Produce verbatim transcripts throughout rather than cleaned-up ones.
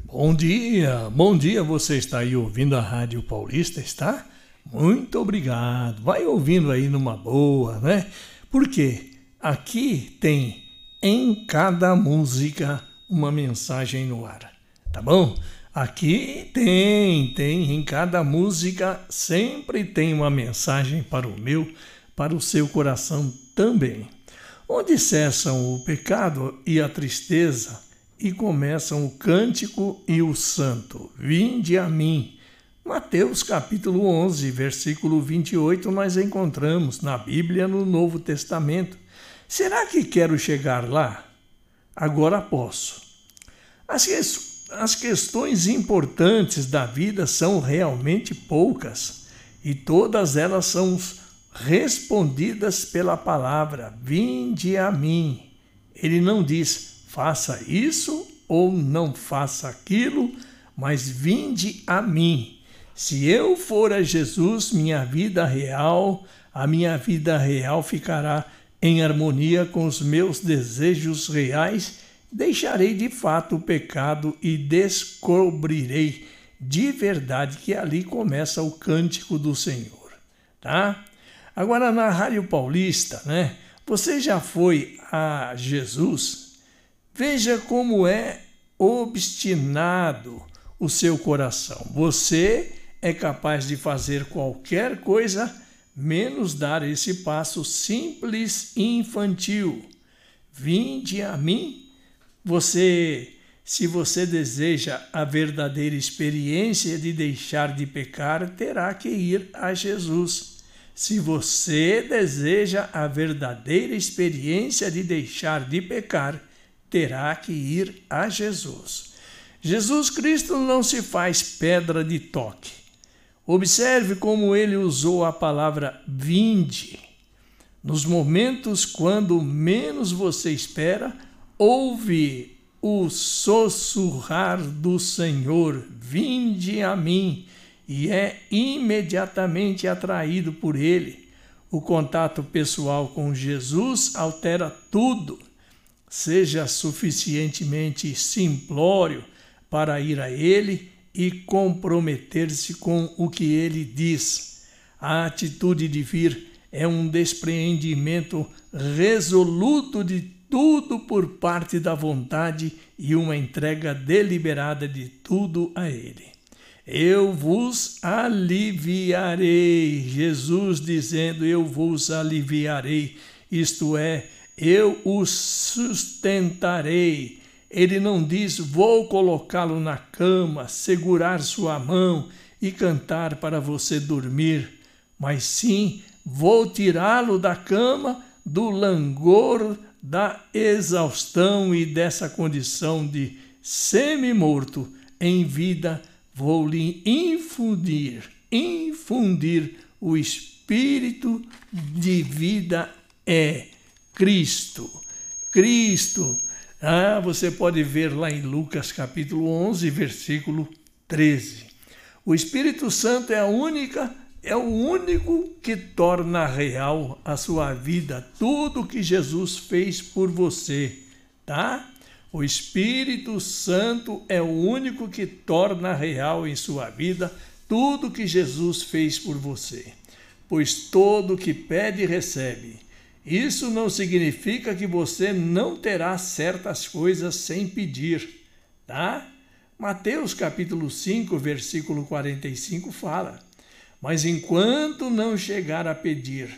Bom dia, bom dia, você está aí ouvindo a Rádio Paulista, está? Muito obrigado, vai ouvindo aí numa boa, né? Porque aqui tem em cada música uma mensagem no ar, tá bom? Aqui tem, tem, em cada música sempre tem uma mensagem para o meu, para o seu coração também. Onde cessam o pecado e a tristeza e começam o cântico e o santo. Vinde a mim. Mateus capítulo onze, versículo vinte e oito, nós encontramos na Bíblia no Novo Testamento. Será que quero chegar lá? Agora posso. As, que, as questões importantes da vida são realmente poucas e todas elas são respondidas pela palavra, vinde a mim. Ele não diz, faça isso ou não faça aquilo, mas vinde a mim. Se eu for a Jesus, minha vida real, a minha vida real ficará em harmonia com os meus desejos reais, deixarei de fato o pecado e descobrirei de verdade que ali começa o cântico do Senhor, tá? Agora, na Rádio Paulista, né? Você já foi a Jesus? Veja como é obstinado o seu coração. Você é capaz de fazer qualquer coisa, menos dar esse passo simples e infantil. Vinde a mim. Você, se você deseja a verdadeira experiência de deixar de pecar, terá que ir a Jesus. Se você deseja a verdadeira experiência de deixar de pecar, terá que ir a Jesus. Jesus Cristo não se faz pedra de toque. Observe como ele usou a palavra vinde. Nos momentos quando menos você espera, ouve o sussurrar do Senhor, vinde a mim. E é imediatamente atraído por ele. O contato pessoal com Jesus altera tudo. Seja suficientemente simplório para ir a ele e comprometer-se com o que ele diz. A atitude de vir é um despreendimento resoluto de tudo por parte da vontade e uma entrega deliberada de tudo a ele. Eu vos aliviarei, Jesus dizendo, eu vos aliviarei, isto é, eu os sustentarei. Ele não diz, vou colocá-lo na cama, segurar sua mão e cantar para você dormir, mas sim, vou tirá-lo da cama, do langor, da exaustão e dessa condição de semi-morto em vida. Vou lhe infundir, infundir o espírito de vida é Cristo. Cristo. Ah, você pode ver lá em Lucas capítulo onze, versículo treze. O Espírito Santo é a única, é o único que torna real a sua vida, tudo que Jesus fez por você, tá? O Espírito Santo é o único que torna real em sua vida tudo que Jesus fez por você. Pois todo que pede, recebe. Isso não significa que você não terá certas coisas sem pedir, tá? Mateus capítulo cinco, versículo quarenta e cinco fala, mas enquanto não chegar a pedir,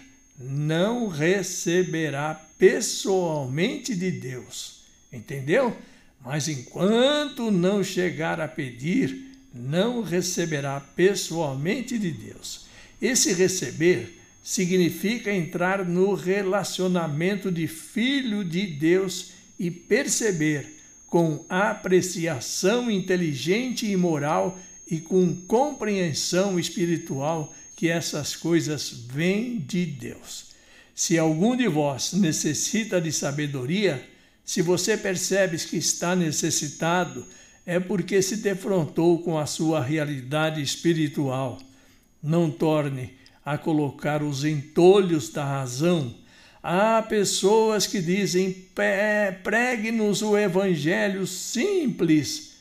não receberá pessoalmente de Deus. Entendeu? Mas enquanto não chegar a pedir, não receberá pessoalmente de Deus. Esse receber significa entrar no relacionamento de filho de Deus e perceber com apreciação inteligente e moral e com compreensão espiritual que essas coisas vêm de Deus. Se algum de vós necessita de sabedoria, se você percebe que está necessitado, é porque se defrontou com a sua realidade espiritual. Não torne a colocar os entolhos da razão. Há pessoas que dizem, pregue-nos o evangelho simples.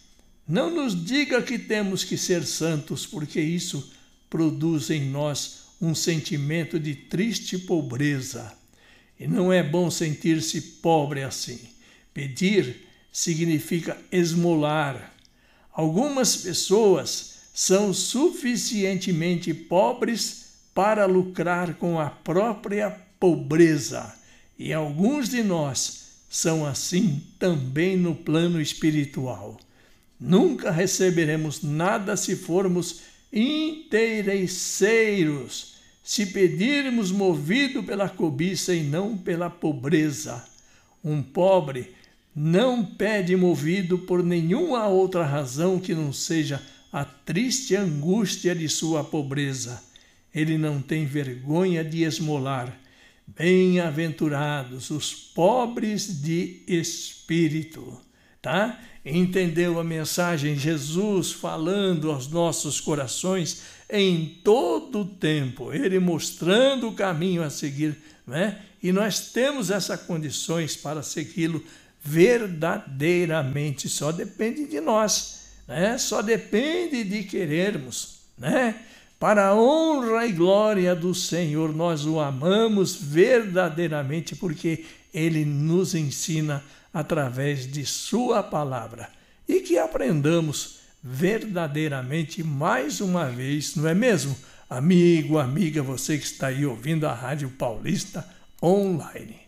Não nos diga que temos que ser santos, porque isso produz em nós um sentimento de triste pobreza. E não é bom sentir-se pobre assim. Pedir significa esmolar. Algumas pessoas são suficientemente pobres para lucrar com a própria pobreza. E alguns de nós são assim também no plano espiritual. Nunca receberemos nada se formos interesseiros, se pedirmos movido pela cobiça e não pela pobreza. Um pobre não pede movido por nenhuma outra razão que não seja a triste angústia de sua pobreza. Ele não tem vergonha de esmolar. Bem-aventurados os pobres de espírito. Tá? Entendeu a mensagem? Jesus falando aos nossos corações em todo o tempo, Ele mostrando o caminho a seguir, né? E nós temos essas condições para segui-lo verdadeiramente, só depende de nós, né? Só depende de querermos, né? Para a honra e glória do Senhor, nós o amamos verdadeiramente, porque Ele nos ensina através de sua palavra. E que aprendamos verdadeiramente mais uma vez, não é mesmo? Amigo, amiga, você que está aí ouvindo a Rádio Paulista Online.